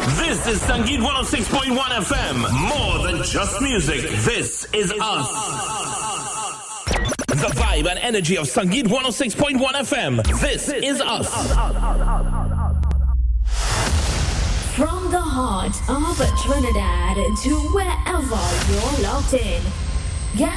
This is Sangeet 106.1 FM. More than just music. This is us. The vibe and energy of Sangeet 106.1 FM. This is us. From the heart of Trinidad to wherever you're locked in.